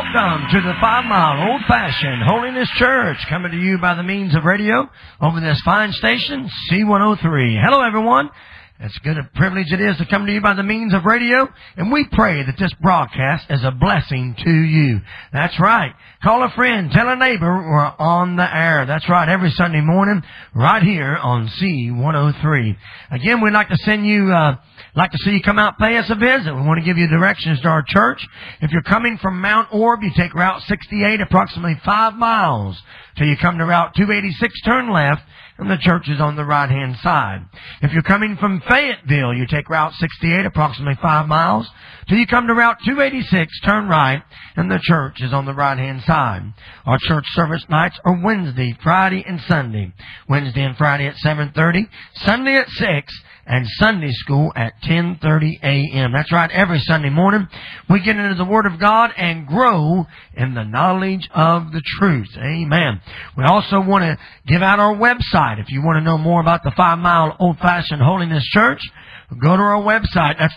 Welcome to the 5 Mile Old Fashioned Holiness Church, coming to you by the means of radio over this fine station, C103. Hello, everyone. It's a good privilege it is to come to you by the means of radio, and we pray that this broadcast is a blessing to you. That's right. Call a friend, tell a neighbor we're on the air. That's right, every Sunday morning, right here on C103. Again, we'd like to see you come out, pay us a visit. We want to give you directions to our church. If you're coming from Mount Orb, you take Route 68, approximately 5 miles, till you come to Route 286, turn left, and the church is on the right-hand side. If you're coming from Fayetteville, you take Route 68, approximately 5 miles, till you come to Route 286, turn right, and the church is on the right-hand side. Our church service nights are Wednesday, Friday, and Sunday. Wednesday and Friday at 7:30, Sunday at 6, and Sunday school at 10:30 a.m. That's right, every Sunday morning we get into the Word of God and grow in the knowledge of the truth. Amen. We also want to give out our website. If you want to know more about the 5 Mile Old Fashioned Holiness Church, go to our website. That's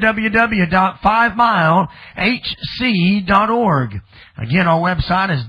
www.5milehc.org. Again, our website is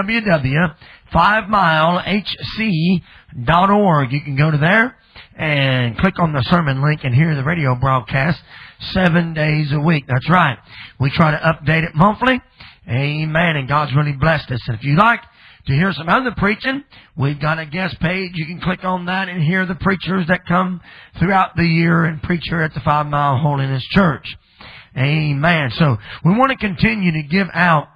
www.5milehc.org. You can go to there and click on the sermon link and hear the radio broadcast 7 days a week. That's right. We try to update it monthly. Amen. And God's really blessed us. And if you'd like to hear some other preaching, we've got a guest page. You can click on that and hear the preachers that come throughout the year and preach here at the 5 Mile Holiness Church. Amen. So we want to continue to give out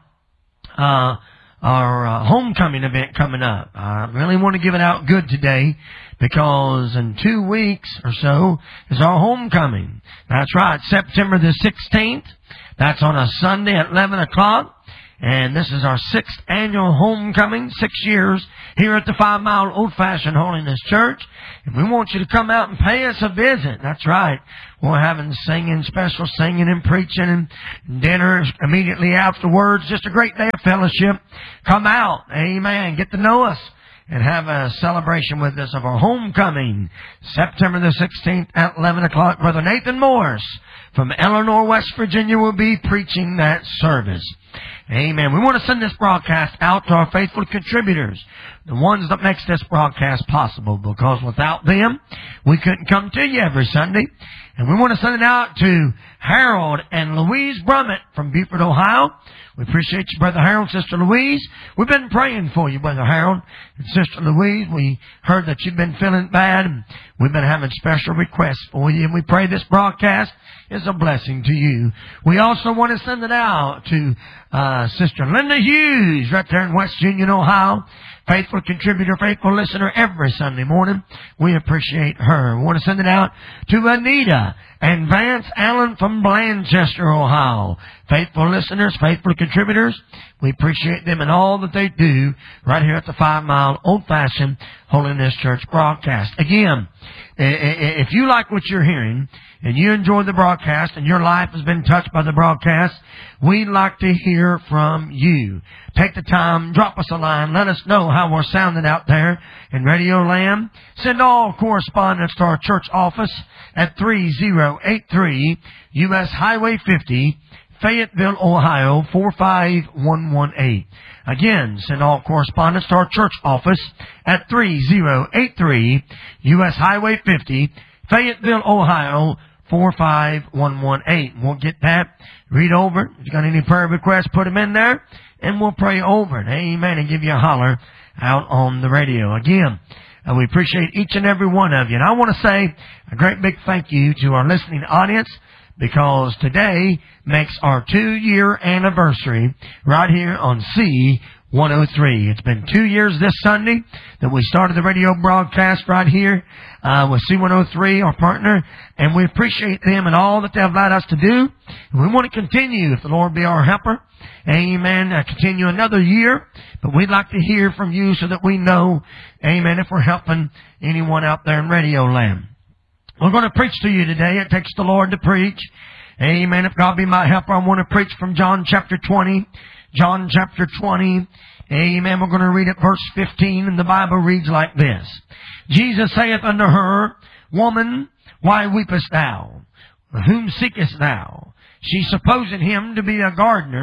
our homecoming event coming up. I really want to give it out good today, because in 2 weeks or so is our homecoming. That's right, September the 16th. That's on a Sunday at 11 o'clock. And this is our 6th annual homecoming, 6 years here at the 5 Mile Old Fashioned Holiness Church. And we want you to come out and pay us a visit. That's right. We're having singing, special singing and preaching, and dinner immediately afterwards. Just a great day of fellowship. Come out. Amen. Get to know us and have a celebration with us of our homecoming, September the 16th at 11 o'clock. Brother Nathan Morris from Eleanor, West Virginia will be preaching that service. Amen. We want to send this broadcast out to our faithful contributors, the ones that makes this broadcast possible, because without them, we couldn't come to you every Sunday. And we want to send it out to Harold and Louise Brummett from Beaufort, Ohio. We appreciate you, Brother Harold, Sister Louise. We've been praying for you, Brother Harold and Sister Louise. We heard that you've been feeling bad, and we've been having special requests for you. And we pray this broadcast is a blessing to you. We also want to send it out to Sister Linda Hughes, right there in West Union, Ohio. Faithful contributor, faithful listener every Sunday morning. We appreciate her. We want to send it out to Anita and Vance Allen from Blanchester, Ohio. Faithful listeners, faithful contributors. We appreciate them and all that they do right here at the 5 Mile Old Fashioned Holiness Church broadcast. Again, if you like what you're hearing and you enjoy the broadcast and your life has been touched by the broadcast, we'd like to hear from you. Take the time, drop us a line, let us know how we're sounding out there in Radio Land. Send all correspondence to our church office at 3083 U.S. Highway 50, Fayetteville, Ohio, 45118. Again, send all correspondence to our church office at 3083 U.S. Highway 50, Fayetteville, Ohio, 45118. We'll get that, read over it. If you got any prayer requests, put them in there, and we'll pray over it. Amen. And give you a holler out on the radio. Again, we appreciate each and every one of you. And I want to say a great big thank you to our listening audience, because today makes our 2-year anniversary right here on C103. It's been 2 years this Sunday that we started the radio broadcast right here with C103, our partner, and we appreciate them and all that they've allowed us to do. And we want to continue, if the Lord be our helper. Amen. Continue another year, but we'd like to hear from you so that we know, amen, if we're helping anyone out there in Radio Land. We're going to preach to you today. It takes the Lord to preach. Amen. If God be my helper, I want to preach from John chapter 20. John chapter 20. Amen. We're going to read at verse 15, and the Bible reads like this. Jesus saith unto her, Woman, why weepest thou? Whom seekest thou? She, supposing him to be a gardener,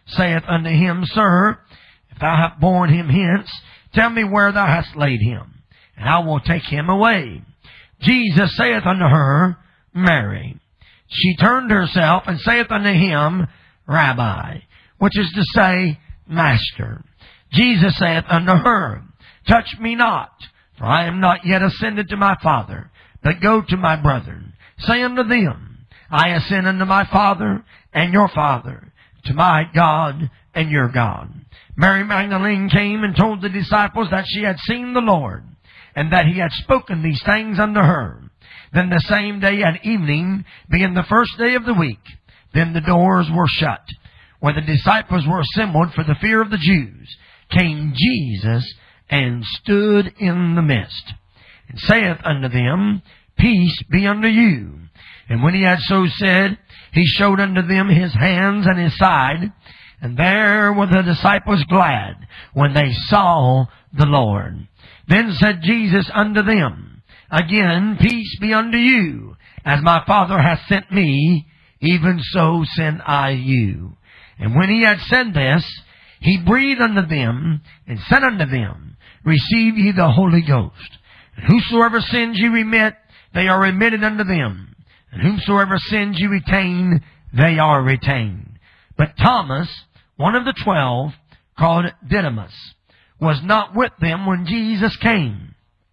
saith unto him, Sir, if thou hast borne him hence, tell me where thou hast laid him, and I will take him away. Jesus saith unto her, Mary. She turned herself and saith unto him, Rabbi, which is to say, Master. Jesus saith unto her, Touch me not, for I am not yet ascended to my Father, but go to my brethren. Say unto them, I ascend unto my Father and your Father, to my God and your God. Mary Magdalene came and told the disciples that she had seen the Lord, and that he had spoken these things unto her. Then the same day at evening, being the first day of the week, then the doors were shut, where the disciples were assembled for the fear of the Jews, came Jesus and stood in the midst, and saith unto them, Peace be unto you. And when he had so said, he showed unto them his hands and his side. And there were the disciples glad when they saw the Lord. Then said Jesus unto them, Again, peace be unto you. As my Father hath sent me, even so send I you. And when he had said this, he breathed unto them, and said unto them, Receive ye the Holy Ghost. And whosoever sins ye remit, they are remitted unto them. And whomsoever sins ye retain, they are retained. But Thomas, one of the 12, called Didymus, was not with them when Jesus came.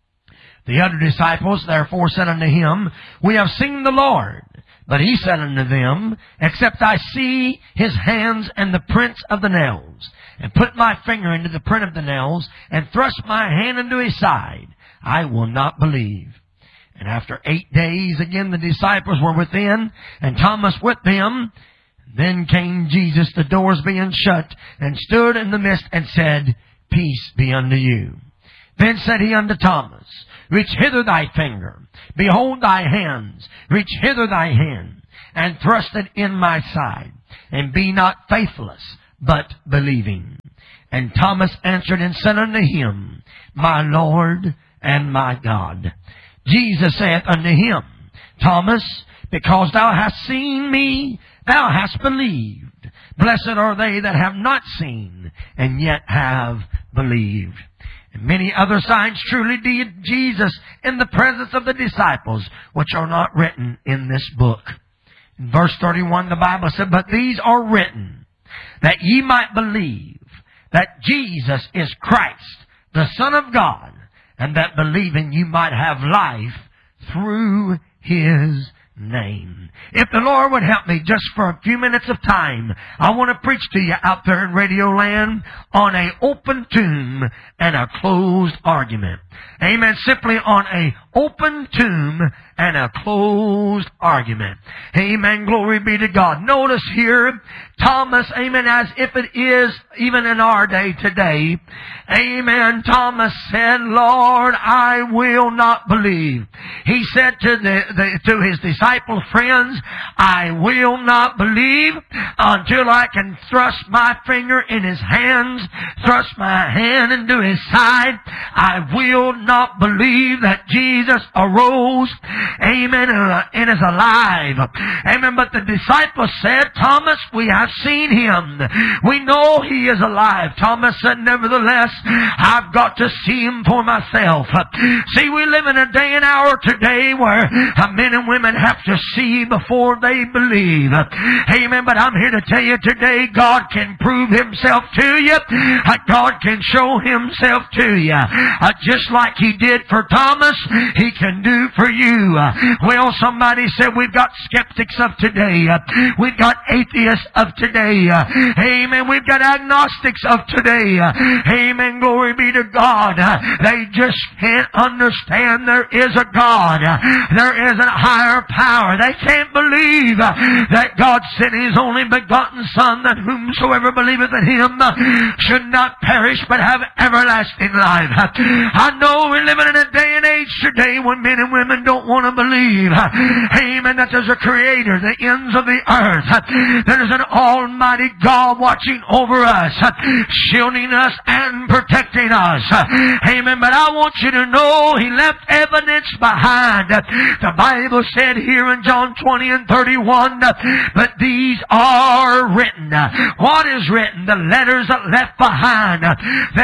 The other disciples therefore said unto him, We have seen the Lord. But he said unto them, Except I see his hands and the prints of the nails, and put my finger into the print of the nails, and thrust my hand into his side, I will not believe. And after 8 days again the disciples were within, and Thomas with them. Then came Jesus, the doors being shut, and stood in the midst, and said, Peace be unto you. Then said he unto Thomas, Reach hither thy finger. Behold thy hands. Reach hither thy hand, and thrust it in my side. And be not faithless, but believing. And Thomas answered and said unto him, My Lord and my God. Jesus saith unto him, Thomas, because thou hast seen me, thou hast believed. Blessed are they that have not seen, and yet have believed. And many other signs truly did Jesus in the presence of the disciples, which are not written in this book. In verse 31, the Bible said, But these are written, that ye might believe that Jesus is Christ, the Son of God, and that believing you might have life through His name. If the Lord would help me just for a few minutes of time, I want to preach to you out there in Radio Land on an open tomb and a closed argument. Amen. Simply on a open tomb and a closed argument. Amen. Glory be to God. Notice here, Thomas, amen, as if it is even in our day today. Amen. Thomas said, Lord, I will not believe. He said to his disciple friends, I will not believe until I can thrust my finger in his hands, thrust my hand into his side. I will not believe that Jesus arose, amen, and is alive. Amen. But the disciples said, Thomas, we have seen him. We know he is alive. Thomas said, nevertheless, I've got to see him for myself. See, we live in a day and hour today where men and women have to see before they believe. Amen. But I'm here to tell you today, God can prove Himself to you. God can show Himself to you. Just like He did for Thomas, He can do for you. Well, somebody said we've got skeptics of today. We've got atheists of today. Amen. We've got agnostics of today. Amen. Glory be to God. They just can't understand there is a God. There is a higher power. They can't believe that God sent His only begotten Son, that whomsoever believeth in Him should not perish but have everlasting life. I know we're living in a day and age today day when men and women don't want to believe, amen, that there's a Creator, the ends of the earth. There's an Almighty God watching over us, shielding us and protecting us. Amen. But I want you to know He left evidence behind. The Bible said here in John 20 and 31, but these are written. What is written? The letters that left behind.